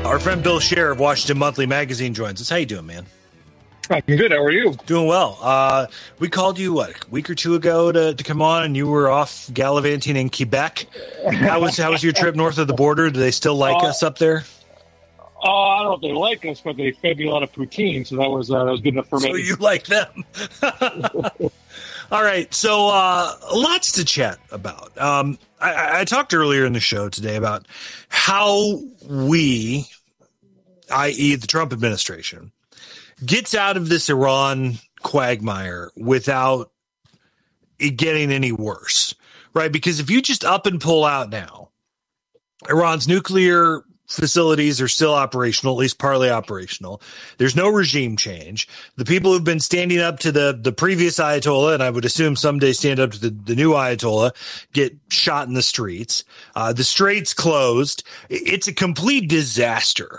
Our friend Bill Scher of Washington Monthly Magazine joins us. How you doing, man? I'm good. How are you? Doing well. We called you, a week or two ago to come on, and you were off gallivanting in Quebec. How was your trip north of the border? Do they still like us up there? I don't know if they like us, but they fed me a lot of poutine, so that was good enough for me. So you like them. All right, so lots to chat about. I talked earlier in the show today about how we, i.e. the Trump administration, gets out of this Iran quagmire without it getting any worse, right? Because if you just up and pull out now, Iran's nuclear facilities are still operational, at least partly operational. There's no regime change. The people who've been standing up to the previous Ayatollah, and I would assume someday stand up to the new Ayatollah, get shot in the streets. The straits closed. It's a complete disaster.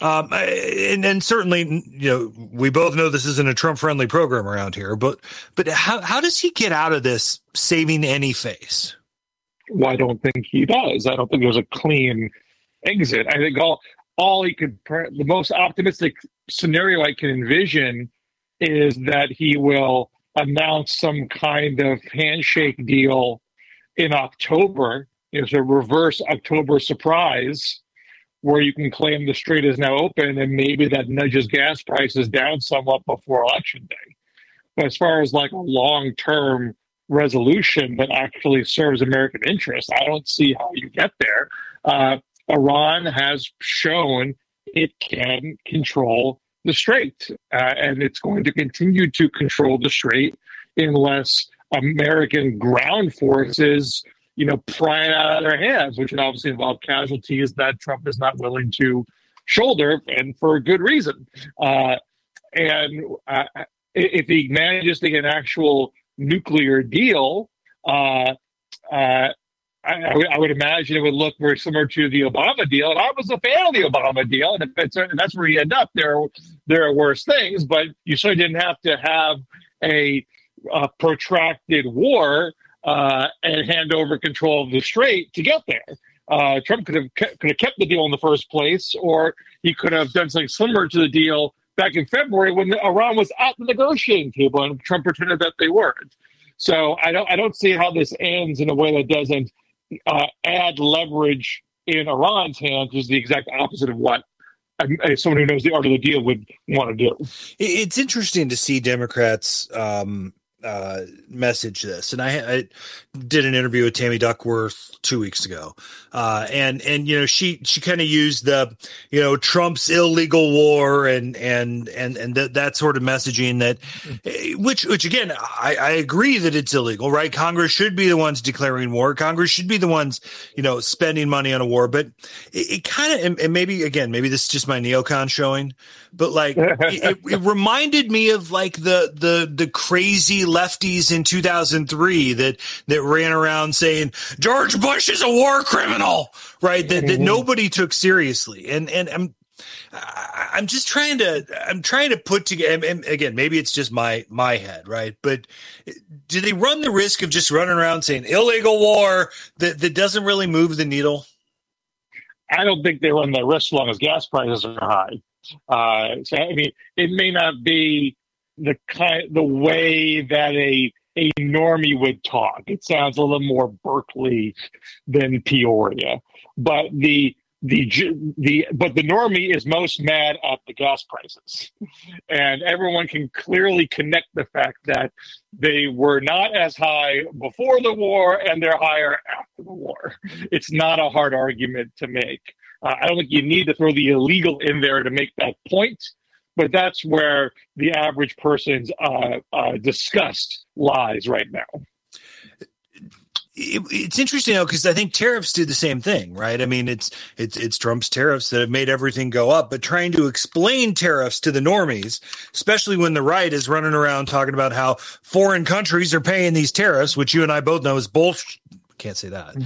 And certainly, we both know this isn't a Trump-friendly program around here, but how does he get out of this saving any face? Well, I don't think he does. I don't think there's a clean exit. I think all he could, the most optimistic scenario I can envision is that he will announce some kind of handshake deal in October. It's a reverse October surprise where you can claim the strait is now open, and maybe that nudges gas prices down somewhat before Election Day. But as far as like a long-term resolution that actually serves American interests, I don't see how you get there. Iran has shown it can control the strait, and it's going to continue to control the strait unless American ground forces pry it out of their hands, which would obviously involve casualties that Trump is not willing to shoulder, and for a good reason. If he manages to get an actual nuclear deal, I would imagine it would look very similar to the Obama deal. And I was a fan of the Obama deal, and that's where you end up. There are worse things, but you certainly didn't have to have a protracted war and hand over control of the strait to get there. Trump could have kept the deal in the first place, or he could have done something similar to the deal back in February when Iran was at the negotiating table and Trump pretended that they weren't. So I don't see how this ends in a way that doesn't add leverage in Iran's hands, which is the exact opposite of what someone who knows the art of the deal would want to do. It's interesting to see Democrats message this, and I did an interview with Tammy Duckworth 2 weeks ago, and she kind of used the Trump's illegal war and that sort of messaging that which again I agree that it's illegal, right? Congress should be the ones declaring war. Congress should be the ones spending money on a war, but it kind of, and maybe this is just my neocon showing, but like it reminded me of like the crazy lefties in 2003 that ran around saying George Bush is a war criminal, right? That nobody took seriously. And I'm just trying to put together, and again, maybe it's just my head, right? But do they run the risk of just running around saying illegal war that doesn't really move the needle? I don't think they run that risk as long as gas prices are high. So I mean, it may not be the way that a normie would talk. It sounds a little more Berkeley than Peoria, but the normie is most mad at the gas prices, and everyone can clearly connect the fact that they were not as high before the war and they're higher after the war. It's not a hard argument to make. I don't think you need to throw the illegal in there to make that point, but that's where the average person's disgust lies right now. It's interesting though, because I think tariffs do the same thing, right? I mean, it's Trump's tariffs that have made everything go up, but trying to explain tariffs to the normies, especially when the right is running around talking about how foreign countries are paying these tariffs, which you and I both know is bullshit. Can't say that.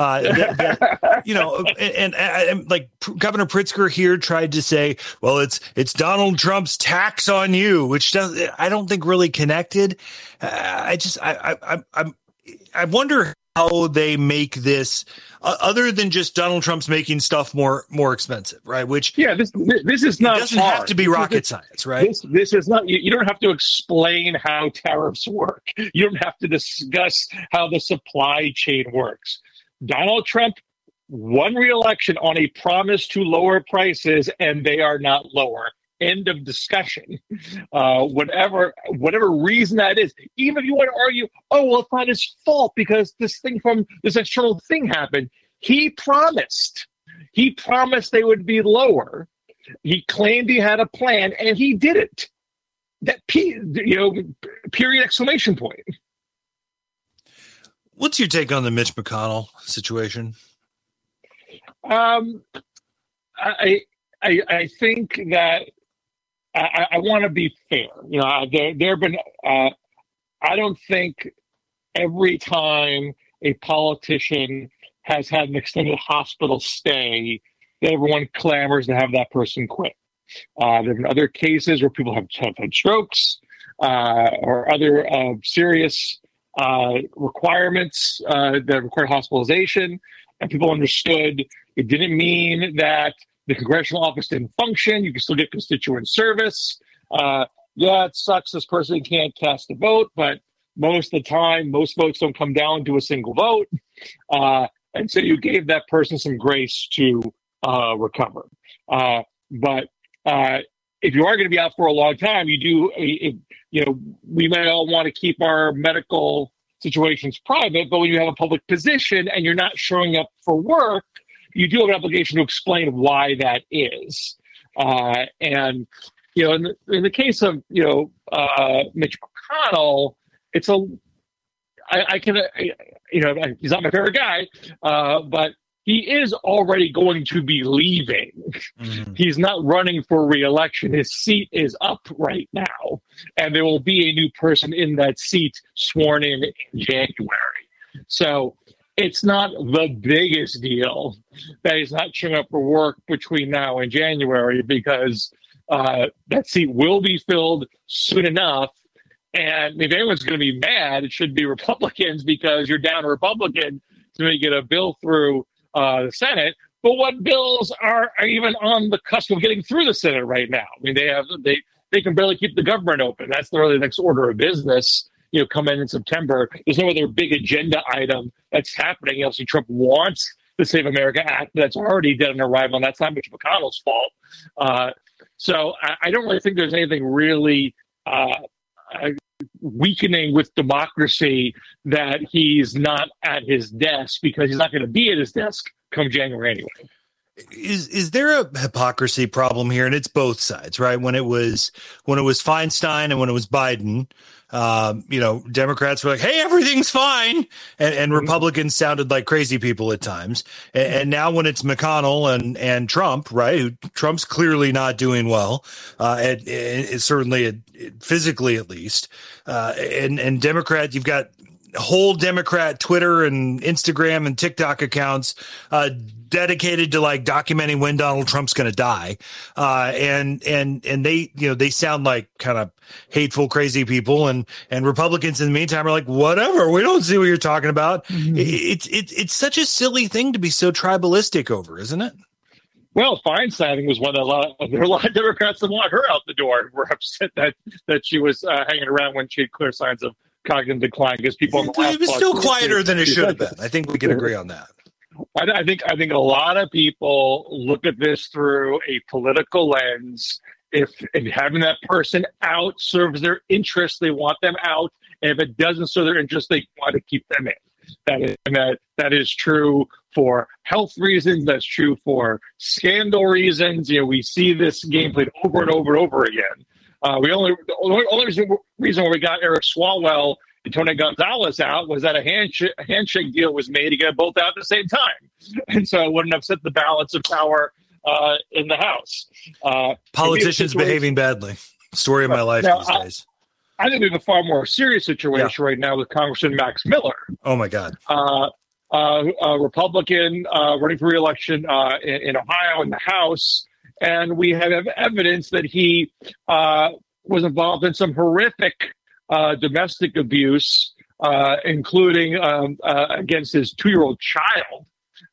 And like Governor Pritzker here tried to say, well, it's Donald Trump's tax on you, which I don't think really connected. I wonder how they make this other than just Donald Trump's making stuff more expensive, right? Which this is not doesn't hard. have to be rocket science, right? This is not. You don't have to explain how tariffs work. You don't have to discuss how the supply chain works. Donald Trump won re-election on a promise to lower prices, and they are not lower. End of discussion. Whatever reason that is, even if you want to argue, oh, well, it's not his fault because this external thing happened. He promised they would be lower. He claimed he had a plan, and he did it. Period, exclamation point. What's your take on the Mitch McConnell situation? I think that I want to be fair. There have been. I don't think every time a politician has had an extended hospital stay that everyone clamors to have that person quit. There have been other cases where people have had strokes or other serious requirements that require hospitalization, and people understood it didn't mean that the congressional office didn't function. You can still get constituent service. It sucks this person can't cast a vote, but most of the time, most votes don't come down to a single vote. And so you gave that person some grace to recover. But if you are going to be out for a long time, we may all want to keep our medical situations private, but when you have a public position and you're not showing up for work, you do have an obligation to explain why that is. In the case of Mitch McConnell, he's not my favorite guy, but he is already going to be leaving. Mm-hmm. He's not running for re-election. His seat is up right now, and there will be a new person in that seat sworn in January. So it's not the biggest deal that he's not showing up for work between now and January, because that seat will be filled soon enough. And if anyone's going to be mad, it should be Republicans, because you're down a Republican to get a bill through the Senate. But what bills are even on the cusp of getting through the Senate right now? I mean, they can barely keep the government open. That's the next order of business. Come in September. There's no other big agenda item that's happening. Obviously, Trump wants the Save America Act that's already dead on arrival, and that's not Mitch McConnell's fault. So I don't really think there's anything really weakening with democracy that he's not at his desk, because he's not going to be at his desk come January anyway. Is there a hypocrisy problem here? And it's both sides, right? When it was Feinstein and when it was Biden, Democrats were like, hey, everything's fine. And Republicans sounded like crazy people at times. And now when it's McConnell and Trump, right? Trump's clearly not doing well, certainly physically at least. And Democrat, you've got whole Democrat Twitter and Instagram and TikTok accounts dedicated to documenting when Donald Trump's going to die. And they sound like kind of hateful, crazy people. And Republicans in the meantime are like, whatever, we don't see what you're talking about. Mm-hmm. It's such a silly thing to be so tribalistic over, isn't it? Well, Feinstein, I think, was one that there were a lot of Democrats that wanted her out the door, were upset that she was hanging around when she had clear signs of cognitive decline, because people on the left, it was still quieter than it should have been. I think we can agree on that. I think a lot of people look at this through a political lens. If having that person out serves their interests, they want them out. And if it doesn't serve their interests, they want to keep them in. That is true for health reasons. That's true for scandal reasons. We see this game played over and over and over again. The only reason why we got Eric Swalwell and Tony Gonzalez out was that a handshake deal was made to get both out at the same time. And so it wouldn't upset the balance of power in the House. Politicians behaving badly. Story of my life these days. I think we have a far more serious situation right now with Congressman Max Miller. Oh, my God. A Republican running for re-election in Ohio in the House. And we have evidence that he was involved in some horrific domestic abuse, including against his 2-year-old child.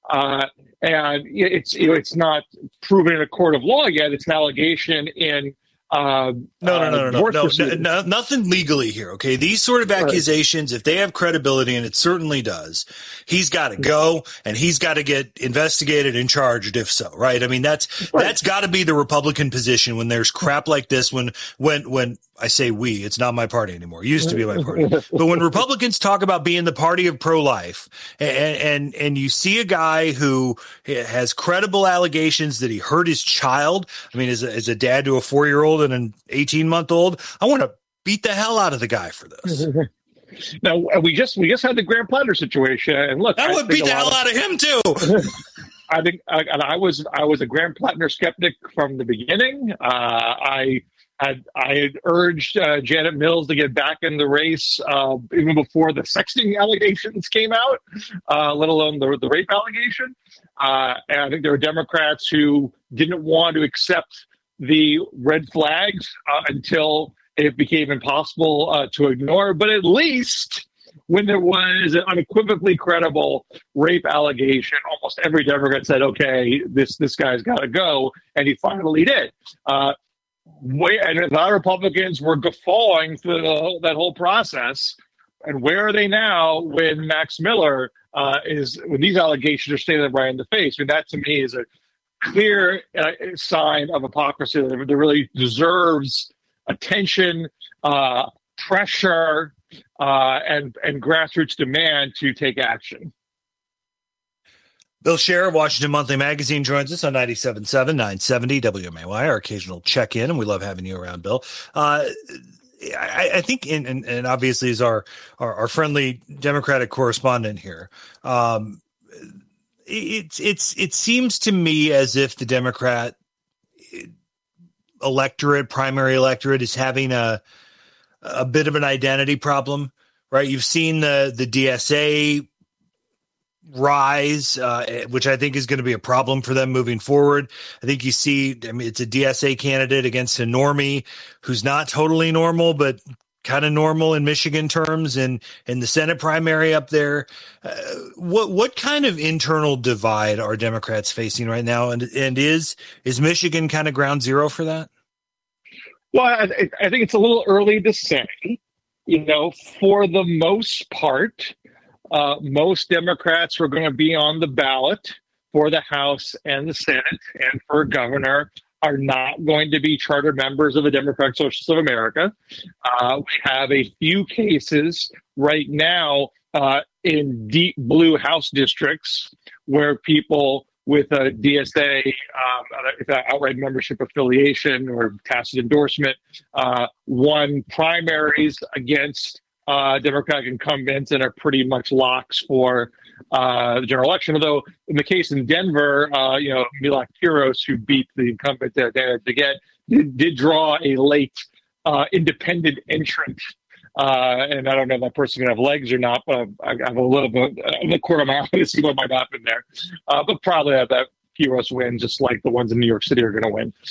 And it's not proven in a court of law yet. It's an allegation in No, nothing legally here. Okay, these sort of accusations, if they have credibility, and it certainly does, he's got to go, and he's got to get investigated and charged. If so, right? I mean, that's got to be the Republican position when there's crap like this. When I say we, it's not my party anymore. It used to be my party, but when Republicans talk about being the party of pro-life, and you see a guy who has credible allegations that he hurt his child. I mean, as a dad to a 4-year-old and an 18-month-old, I want to beat the hell out of the guy for this. Now we just had the Graham Platter situation, and look, I would beat the hell out of him too. I think I was a Graham Platter skeptic from the beginning. I had urged Janet Mills to get back in the race even before the sexting allegations came out, let alone the rape allegation. And I think there were Democrats who didn't want to accept the red flags until it became impossible to ignore. But at least when there was an unequivocally credible rape allegation, almost every Democrat said, okay, this guy's got to go. And he finally did. And a lot of Republicans were guffawing through that whole process. And where are they now when Max Miller when these allegations are stated right in the face? I mean, that to me is a clear sign of hypocrisy that really deserves attention, pressure, and grassroots demand to take action. Bill Scher of Washington Monthly Magazine joins us on 97.7, 970 WMAY, our occasional check-in, and we love having you around, Bill. I think, and obviously is our friendly Democratic correspondent here, it seems to me as if the Democrat primary electorate is having a bit of an identity problem, right? You've seen the DSA rise, which I think is going to be a problem for them moving forward. I think you see, I mean, it's a DSA candidate against a normie who's not totally normal, but kind of normal in Michigan terms, and in the Senate primary up there. What kind of internal divide are Democrats facing right now? And is Michigan kind of ground zero for that? Well, I think it's a little early to say. For the most part, most Democrats who are going to be on the ballot for the House and the Senate and for governor are not going to be charter members of the Democratic Socialists of America. We have a few cases right now in deep blue House districts where people with a DSA, outright membership affiliation or tacit endorsement, won primaries against Democratic incumbents and are pretty much locks for the general election. Although in the case in Denver, Milak Kiros, who beat the incumbent did draw a late independent entrant. And I don't know if that person can have legs or not, but I have a little bit in the corner of my eye to see what might happen there. But probably that Kiros win, just like the ones in New York City are going to win.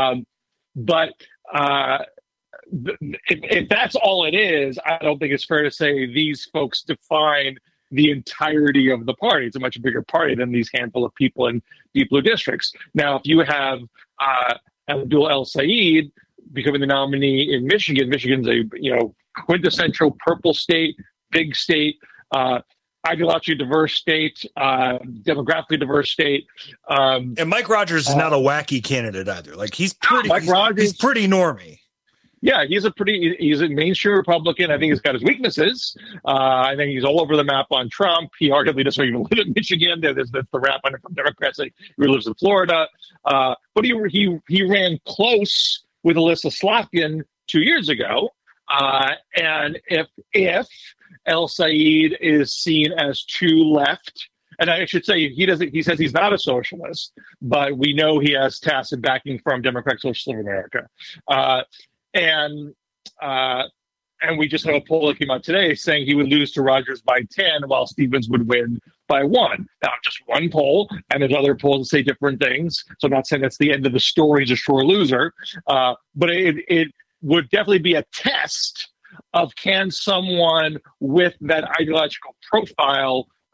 If that's all it is, I don't think it's fair to say these folks define the entirety of the party. It's a much bigger party than these handful of people in deep blue districts. Now, if you have Abdul El-Sayed becoming the nominee in Michigan, Michigan's a quintessential purple state, big state, ideologically diverse state, demographically diverse state. And Mike Rogers is not a wacky candidate either. Like he's pretty normie. Yeah, he's a mainstream Republican. I think he's got his weaknesses. I think he's all over the map on Trump. He arguably doesn't even live in Michigan. There's the rap on it from Democrats that he lives in Florida. But he ran close with Alyssa Slotkin 2 years ago. And if El-Sayed is seen as too left, and I should say he says he's not a socialist, but we know he has tacit backing from Democratic Socialists of America. And we just had a poll that came out today saying he would lose to Rogers by 10 while Stevens would win by 1. Now, just one poll, and there's other polls that say different things. So I'm not saying that's the end of the story. He's a sure loser. But it would definitely be a test of can someone with that ideological profile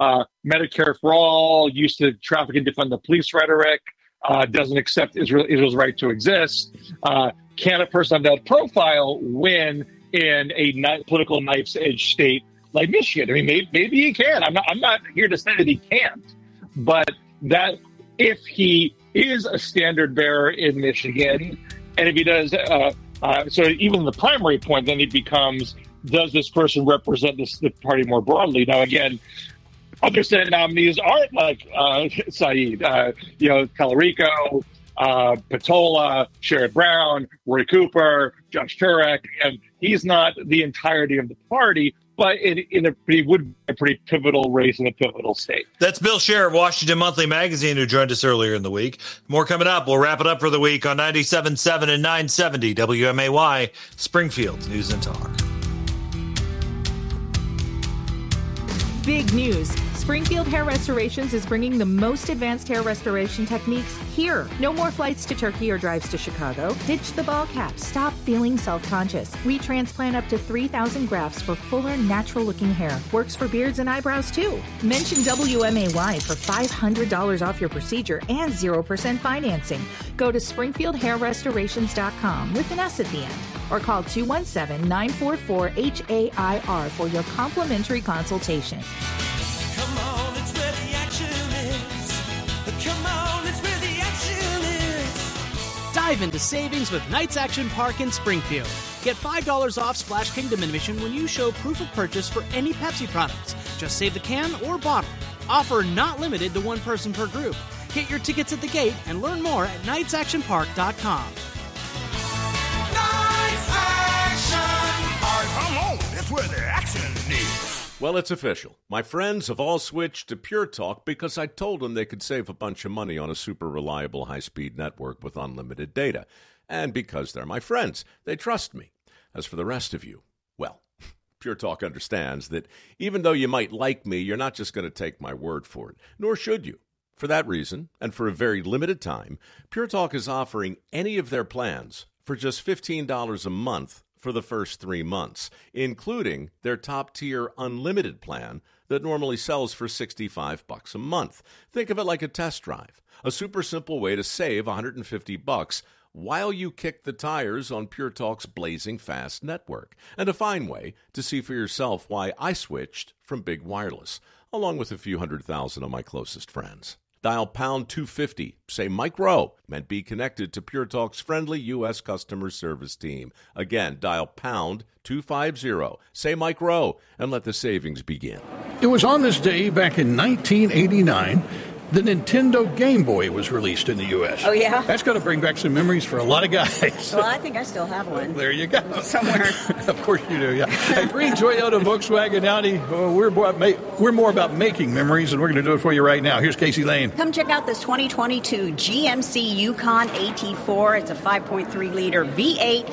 Medicare for all, used to traffic and defund the police rhetoric, doesn't accept Israel's right to exist. Can a person of that profile win in a political knife's edge state like Michigan? I mean, maybe he can. I'm not here to say that he can't, but that if he is a standard bearer in Michigan, and if he does, so even the primary point, then it becomes, does this person represent the party more broadly? Now, again, other Senate nominees aren't like Saeed, Calarico, Patola, Sherrod Brown, Roy Cooper, Josh Turek, and he's not the entirety of the party, but he would be a pretty pivotal race in a pivotal state. That's Bill Scher of Washington Monthly Magazine, who joined us earlier in the week. More coming up. We'll wrap it up for the week on 97.7 and 970 WMAY, Springfield News and Talk. Big news. Springfield Hair Restorations is bringing the most advanced hair restoration techniques here. No more flights to Turkey or drives to Chicago. Ditch the ball cap. Stop feeling self-conscious. We transplant up to 3,000 grafts for fuller, natural-looking hair. Works for beards and eyebrows, too. Mention WMAY for $500 off your procedure and 0% financing. Go to SpringfieldHairRestorations.com with an S at the end, or call 217-944-HAIR for your complimentary consultation. Come on, it's where the action is. Come on, it's where the action is. Dive into savings with Knights Action Park in Springfield. Get $5 off Splash Kingdom admission when you show proof of purchase for any Pepsi products. Just save the can or bottle. Offer not limited to one person per group. Get your tickets at the gate and learn more at knightsactionpark.com. Knights Action Park. Come on, it's where the action is. Well, it's official. My friends have all switched to Pure Talk because I told them they could save a bunch of money on a super reliable high-speed network with unlimited data. And because they're my friends, they trust me. As for the rest of you, well, Pure Talk understands that even though you might like me, you're not just going to take my word for it, nor should you. For that reason, and for a very limited time, Pure Talk is offering any of their plans for just $15 a month for the first 3 months, including their top-tier unlimited plan that normally sells for $65 a month. Think of it like a test drive, a super simple way to save $150 while you kick the tires on Pure Talk's blazing fast network, and a fine way to see for yourself why I switched from Big Wireless, along with a few 100,000 of my closest friends. Dial pound 250, say Mike Rowe, and be connected to Pure Talk's friendly U.S. customer service team. Again, dial pound 250, say Mike Rowe, and let the savings begin. It was on this day back in 1989 the Nintendo Game Boy was released in the U.S. Oh, yeah? That's going to bring back some memories for a lot of guys. Well, I think I still have one. There you go. Somewhere. Of course you do, yeah. At Green Toyota, Volkswagen, Audi, we're more about making memories, and we're going to do it for you right now. Here's Casey Lane. Come check out this 2022 GMC Yukon AT4. It's a 5.3-liter V8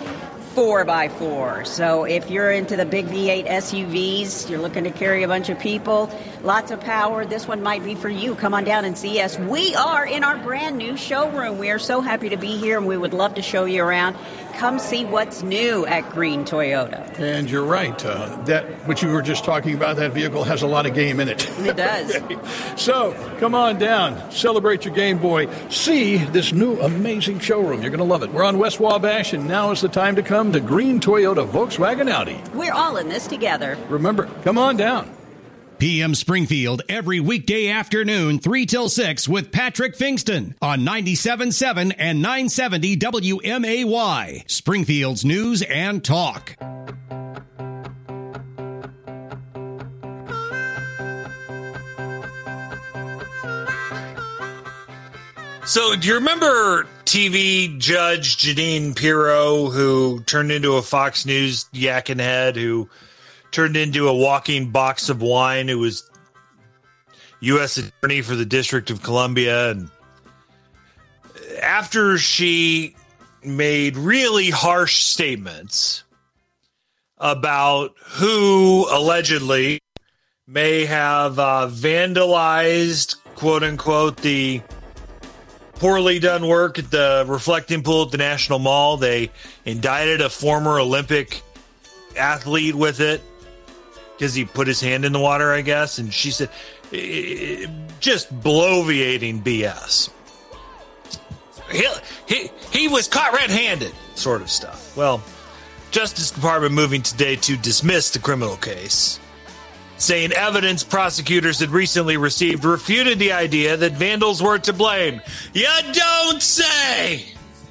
4x4. So if you're into the big V8 SUVs, you're looking to carry a bunch of people, lots of power, this one might be for you. Come on down and see us. We are in our brand new showroom. We are so happy to be here, and we would love to show you around. Come see what's new at Green Toyota. And you're right. That what you were just talking about, that vehicle has a lot of game in it. It does. Okay. So come on down. Celebrate your Game Boy. See this new amazing showroom. You're going to love it. We're on West Wabash, and now is the time to come to Green Toyota, Volkswagen, Audi. We're all in this together. Remember, come on down. PM Springfield every weekday afternoon, 3 till 6 with Patrick Fingston on 97.7 and 970 WMAY, Springfield's News and Talk. So, do you remember TV judge Jeanine Pirro, who turned into a Fox News yakking head, who turned into a walking box of wine, who was U.S. Attorney for the District of Columbia? And after she made really harsh statements about who allegedly may have vandalized, quote unquote, the poorly done work at the reflecting pool at the National Mall, they indicted a former Olympic athlete with it because he put his hand in the water, I guess. And she said, just bloviating BS. He was caught red-handed, sort of stuff. Well, Justice Department moving today to dismiss the criminal case, saying evidence prosecutors had recently received refuted the idea that vandals were to blame. You don't say!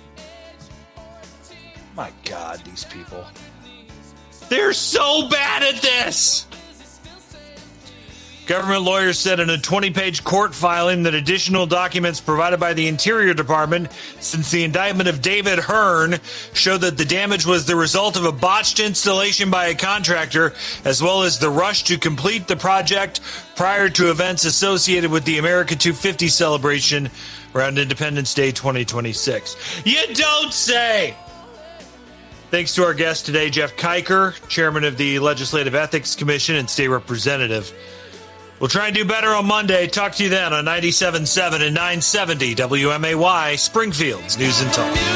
My God, these people. They're so bad at this! Government lawyers said in a 20-page court filing that additional documents provided by the Interior Department since the indictment of David Hearn show that the damage was the result of a botched installation by a contractor, as well as the rush to complete the project prior to events associated with the America 250 celebration around Independence Day 2026. You don't say! Thanks to our guest today, Jeff Kiker, chairman of the Legislative Ethics Commission and state representative. We'll try and do better on Monday. Talk to you then on 97.7 and 970 WMAY, Springfield's News and Talk.